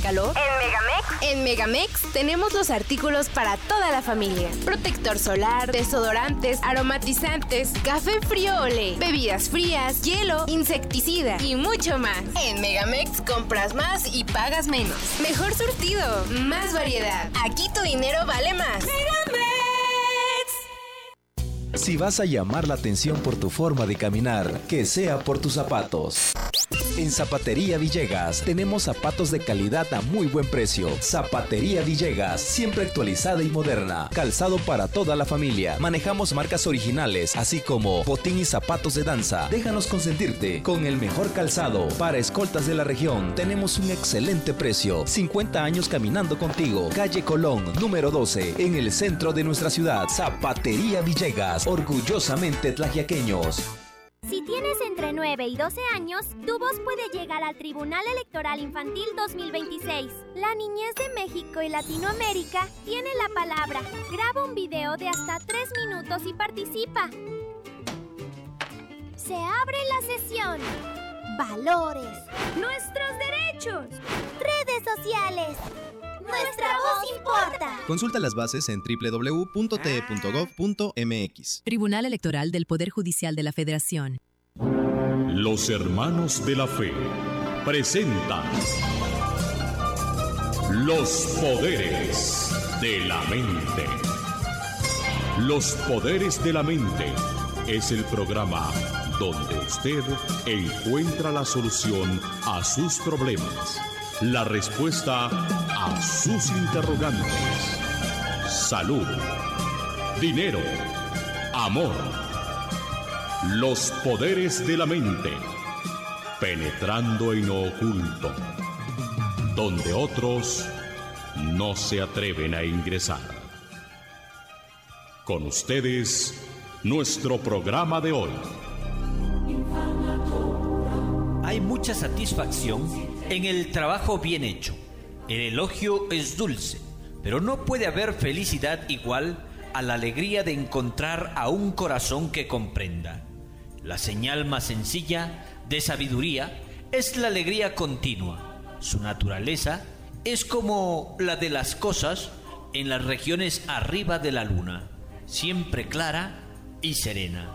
calor? En Megamex tenemos los artículos para toda la familia. Protector solar, desodorantes, aromatizantes, café frío olé, bebidas frías, hielo, insecticida y mucho más. En Megamex compras más y pagas menos. Mejor surtido, más variedad. Aquí tu dinero vale más. ¡Megamex! Si vas a llamar la atención por tu forma de caminar, que sea por tus zapatos. En Zapatería Villegas tenemos zapatos de calidad a muy buen precio. Zapatería Villegas, siempre actualizada y moderna. Calzado para toda la familia. Manejamos marcas originales, así como botín y zapatos de danza. Déjanos consentirte con el mejor calzado. Para escoltas de la región, tenemos un excelente precio. 50 años caminando contigo. Calle Colón, número 12, en el centro de nuestra ciudad. Zapatería Villegas, orgullosamente tlaxiaqueños. Si tienes entre 9 y 12 años, tu voz puede llegar al Tribunal Electoral Infantil 2026. La niñez de México y Latinoamérica tiene la palabra. Graba un video de hasta 3 minutos y participa. Se abre la sesión. Valores. Nuestros derechos. Redes sociales. Nuestra voz importa. Consulta las bases en www.te.gov.mx. Tribunal Electoral del Poder Judicial de la Federación. Los Hermanos de la Fe presentan Los Poderes de la Mente. Los Poderes de la Mente es el programa donde usted encuentra la solución a sus problemas, la respuesta a sus interrogantes. Salud, dinero, amor. Los poderes de la mente, penetrando en lo oculto, donde otros no se atreven a ingresar. Con ustedes, nuestro programa de hoy. Hay mucha satisfacción en el trabajo bien hecho. El elogio es dulce, pero no puede haber felicidad igual a la alegría de encontrar a un corazón que comprenda. La señal más sencilla de sabiduría es la alegría continua. Su naturaleza es como la de las cosas en las regiones arriba de la luna, siempre clara y serena.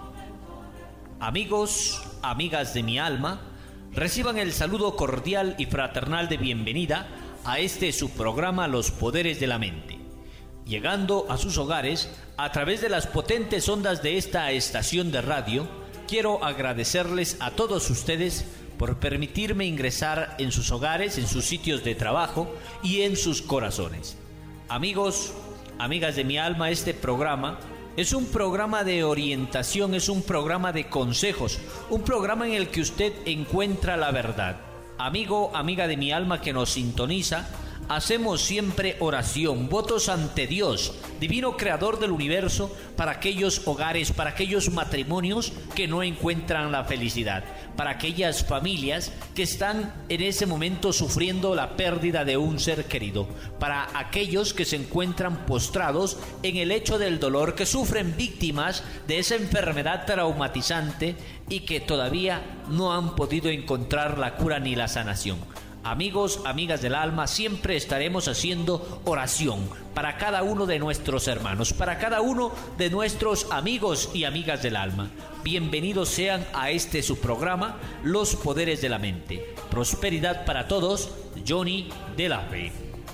Amigos, amigas de mi alma, reciban el saludo cordial y fraternal de bienvenida a este su programa Los Poderes de la Mente. Llegando a sus hogares a través de las potentes ondas de esta estación de radio, quiero agradecerles a todos ustedes por permitirme ingresar en sus hogares, en sus sitios de trabajo y en sus corazones. Amigos, amigas de mi alma, este programa es un programa de orientación, es un programa de consejos, un programa en el que usted encuentra la verdad. Amigo, amiga de mi alma que nos sintoniza, hacemos siempre oración, votos ante Dios, divino creador del universo, para aquellos hogares, para aquellos matrimonios que no encuentran la felicidad, para aquellas familias que están en ese momento sufriendo la pérdida de un ser querido, para aquellos que se encuentran postrados en el lecho del dolor, que sufren víctimas de esa enfermedad traumatizante y que todavía no han podido encontrar la cura ni la sanación. Amigos, amigas del alma, siempre estaremos haciendo oración para cada uno de nuestros hermanos, para cada uno de nuestros amigos y amigas del alma. Bienvenidos sean a este su programa, Los Poderes de la Mente. Prosperidad para todos, Johnny de la Fe.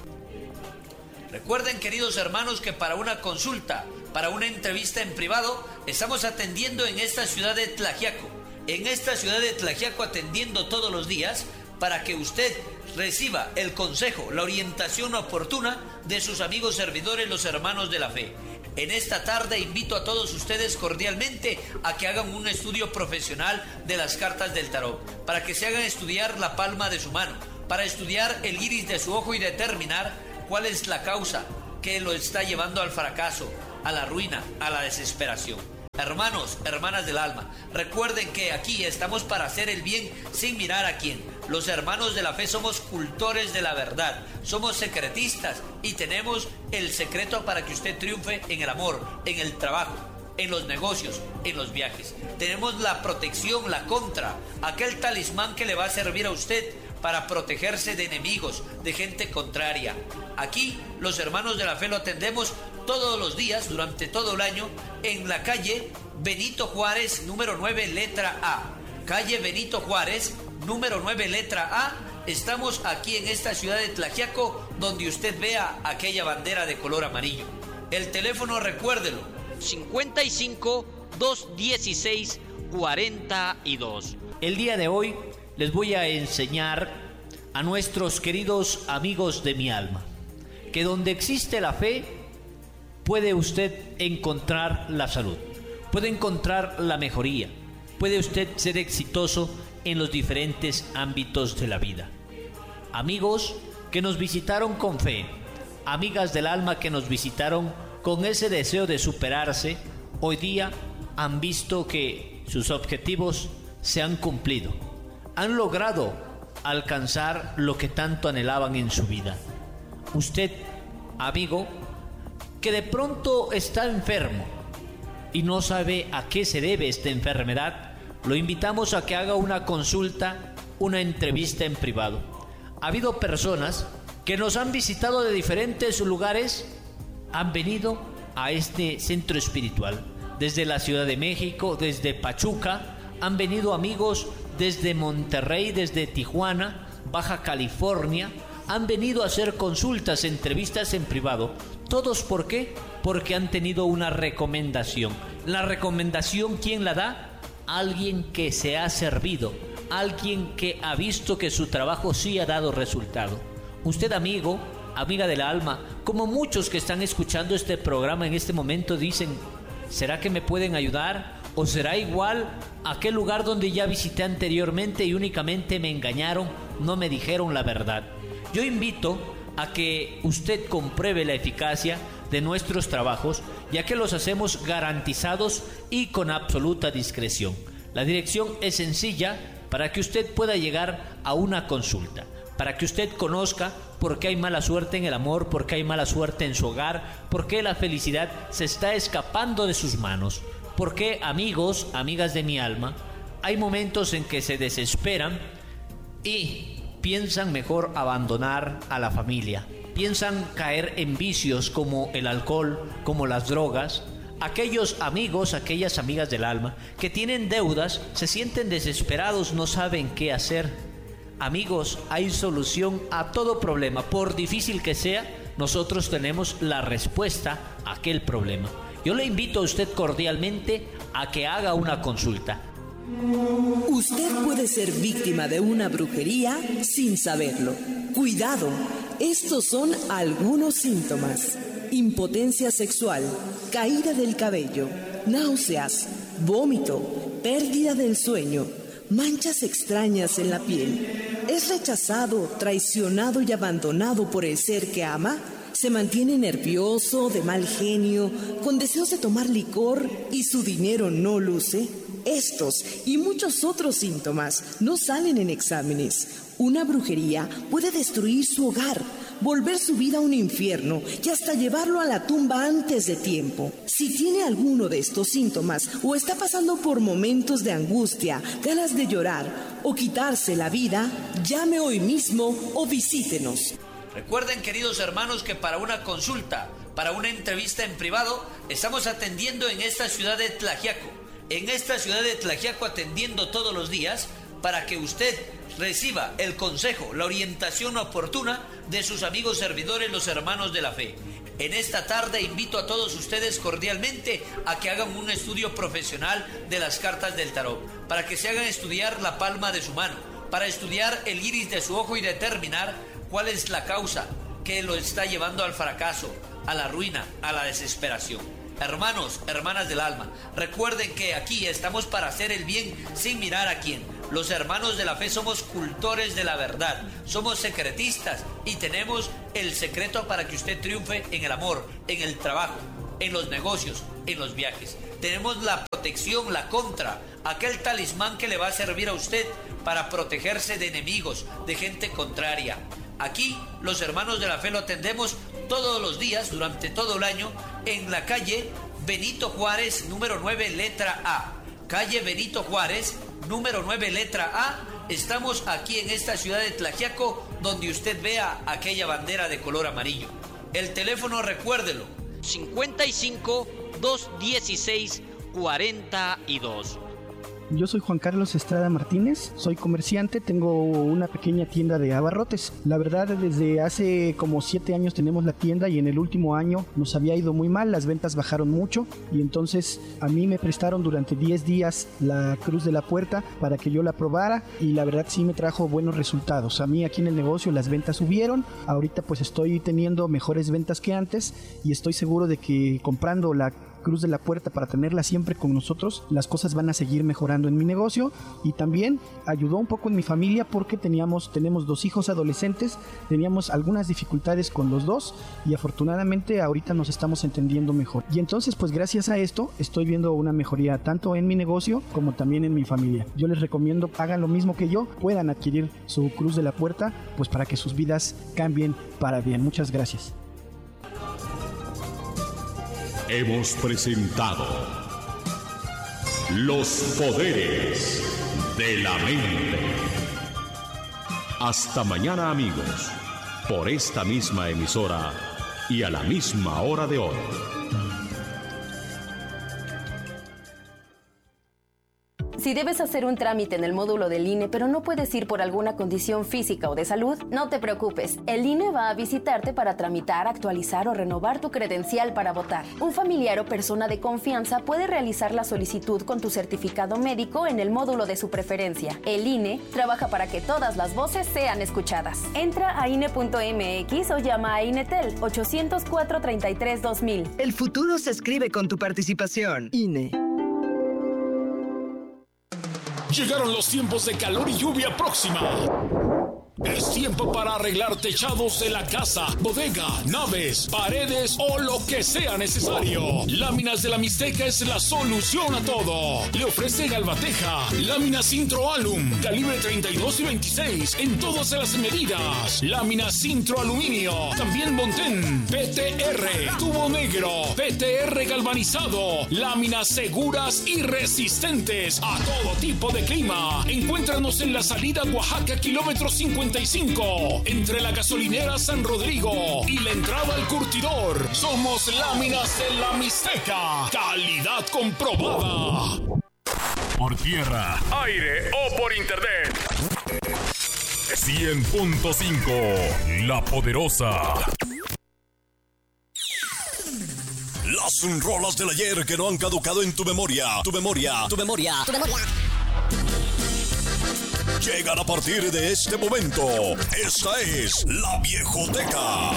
Recuerden, queridos hermanos, que para una consulta, para una entrevista en privado, estamos atendiendo en esta ciudad de Tlaxiaco. En esta ciudad de Tlaxiaco atendiendo todos los días, para que usted reciba el consejo, la orientación oportuna de sus amigos servidores, los hermanos de la fe. En esta tarde invito a todos ustedes cordialmente a que hagan un estudio profesional de las cartas del tarot, para que se hagan estudiar la palma de su mano, para estudiar el iris de su ojo y determinar cuál es la causa que lo está llevando al fracaso, a la ruina, a la desesperación. Hermanos, hermanas del alma, recuerden que aquí estamos para hacer el bien sin mirar a quién. Los hermanos de la fe somos cultores de la verdad, somos secretistas y tenemos el secreto para que usted triunfe en el amor, en el trabajo, en los negocios, en los viajes. Tenemos la protección, la contra, aquel talismán que le va a servir a usted para protegerse de enemigos, de gente contraria. Aquí los hermanos de la fe lo atendemos todos los días, durante todo el año, en la calle Benito Juárez, número 9, letra A. Calle Benito Juárez, número 9, letra A. Estamos aquí en esta ciudad de Tlaxiaco, donde usted vea aquella bandera de color amarillo. El teléfono, recuérdelo, 55 216 42. El día de hoy les voy a enseñar a nuestros queridos amigos de mi alma que donde existe la fe puede usted encontrar la salud, puede encontrar la mejoría, puede usted ser exitoso en los diferentes ámbitos de la vida. Amigos que nos visitaron con fe, amigas del alma que nos visitaron con ese deseo de superarse, hoy día han visto que sus objetivos se han cumplido, han logrado alcanzar lo que tanto anhelaban en su vida. Usted, amigo, que de pronto está enfermo y no sabe a qué se debe esta enfermedad, lo invitamos a que haga una consulta, una entrevista en privado. Ha habido personas que nos han visitado de diferentes lugares, han venido a este centro espiritual, desde la Ciudad de México, desde Pachuca, han venido amigos desde Monterrey, desde Tijuana, Baja California, han venido a hacer consultas, entrevistas en privado. ¿Todos por qué? Porque han tenido una recomendación. La recomendación, ¿quién la da? Alguien que se ha servido, alguien que ha visto que su trabajo sí ha dado resultado. Usted, amigo, amiga del alma, como muchos que están escuchando este programa en este momento dicen, ¿será que me pueden ayudar? ¿O será igual a aquel lugar donde ya visité anteriormente y únicamente me engañaron, no me dijeron la verdad? Yo invito a que usted compruebe la eficacia de nuestros trabajos, ya que los hacemos garantizados y con absoluta discreción. La dirección es sencilla para que usted pueda llegar a una consulta, para que usted conozca por qué hay mala suerte en el amor, por qué hay mala suerte en su hogar, por qué la felicidad se está escapando de sus manos, por qué, amigos, amigas de mi alma, hay momentos en que se desesperan y piensan mejor abandonar a la familia, piensan caer en vicios como el alcohol, como las drogas. Aquellos amigos, aquellas amigas del alma que tienen deudas, se sienten desesperados, no saben qué hacer. Amigos, hay solución a todo problema, por difícil que sea, nosotros tenemos la respuesta a aquel problema. Yo le invito a usted cordialmente a que haga una consulta. Usted puede ser víctima de una brujería sin saberlo. Cuidado, estos son algunos síntomas: impotencia sexual, caída del cabello, náuseas, vómito, pérdida del sueño, manchas extrañas en la piel. ¿Es rechazado, traicionado y abandonado por el ser que ama? ¿Se mantiene nervioso, de mal genio, con deseos de tomar licor y su dinero no luce? Estos y muchos otros síntomas no salen en exámenes. Una brujería puede destruir su hogar, volver su vida un infierno y hasta llevarlo a la tumba antes de tiempo. Si tiene alguno de estos síntomas o está pasando por momentos de angustia, ganas de llorar o quitarse la vida, llame hoy mismo o visítenos. Recuerden, queridos hermanos, que para una consulta, para una entrevista en privado, estamos atendiendo en esta ciudad de Tlaxiaco. En esta ciudad de Tlaxiaco atendiendo todos los días para que usted reciba el consejo, la orientación oportuna de sus amigos servidores, los hermanos de la fe. En esta tarde invito a todos ustedes cordialmente a que hagan un estudio profesional de las cartas del tarot, para que se hagan estudiar la palma de su mano, para estudiar el iris de su ojo y determinar cuál es la causa que lo está llevando al fracaso, a la ruina, a la desesperación. Hermanos, hermanas del alma, recuerden que aquí estamos para hacer el bien sin mirar a quién. Los hermanos de la fe somos cultores de la verdad, somos secretistas y tenemos el secreto para que usted triunfe en el amor, en el trabajo, en los negocios, en los viajes. Tenemos la protección, la contra, aquel talismán que le va a servir a usted para protegerse de enemigos, de gente contraria. Aquí los hermanos de la fe lo atendemos todos los días, durante todo el año, en la calle Benito Juárez, número 9, letra A. Calle Benito Juárez, número 9, letra A, Estamos aquí en esta ciudad de Tlaxiaco, donde usted vea aquella bandera de color amarillo. El teléfono, recuérdelo: 55 216 42. Yo soy Juan Carlos Estrada Martínez, soy comerciante, tengo una pequeña tienda de abarrotes. La verdad, desde hace como 7 años tenemos la tienda y en el último año nos había ido muy mal, las ventas bajaron mucho y entonces a mí me prestaron durante 10 días la Cruz de la Puerta para que yo la probara y la verdad sí me trajo buenos resultados. A mí aquí en el negocio las ventas subieron, ahorita pues estoy teniendo mejores ventas que antes y estoy seguro de que comprando la Cruz de la Puerta para tenerla siempre con nosotros, las cosas van a seguir mejorando en mi negocio y también ayudó un poco en mi familia porque tenemos 2 hijos adolescentes, teníamos algunas dificultades con los 2 y afortunadamente ahorita nos estamos entendiendo mejor. Y entonces pues gracias a esto estoy viendo una mejoría tanto en mi negocio como también en mi familia. Yo les recomiendo hagan lo mismo que yo, puedan adquirir su Cruz de la Puerta pues para que sus vidas cambien para bien. Muchas gracias. Hemos presentado Los Poderes de la Mente. Hasta mañana, amigos, por esta misma emisora y a la misma hora de hoy. Si debes hacer un trámite en el módulo del INE, pero no puedes ir por alguna condición física o de salud, no te preocupes. El INE va a visitarte para tramitar, actualizar o renovar tu credencial para votar. Un familiar o persona de confianza puede realizar la solicitud con tu certificado médico en el módulo de su preferencia. El INE trabaja para que todas las voces sean escuchadas. Entra a INE.mx o llama a INETEL 804-33-2000. El futuro se escribe con tu participación. INE. Llegaron los tiempos de calor y lluvia próxima. Es tiempo para arreglar techados de la casa, bodega, naves, paredes o lo que sea necesario. Láminas de la Mixteca es la solución a todo. Le ofrece Galvateja, láminas Intro Alum, calibre 32 y 26 en todas las medidas. Láminas Intro Aluminio, también Montén, PTR, tubo negro, PTR galvanizado, láminas seguras y resistentes a todo tipo de clima. Encuéntranos en la salida Oaxaca, kilómetro 55, entre la gasolinera San Rodrigo y la entrada al curtidor. Somos Láminas de la Mixteca, calidad comprobada. Por tierra, aire o por internet. 100.5, La Poderosa. Las rolas del ayer que no han caducado en tu memoria. Llegan a partir de este momento. Esta es La Viejoteca.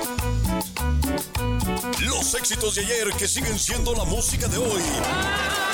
Los éxitos de ayer que siguen siendo la música de hoy.